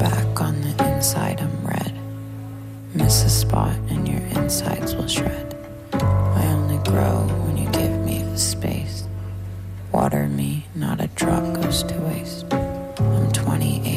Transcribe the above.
back on the inside, I'm red. Miss a spot and your insides will shred. I only grow when you give me the space. Water me, not a drop goes to waste. I'm 28.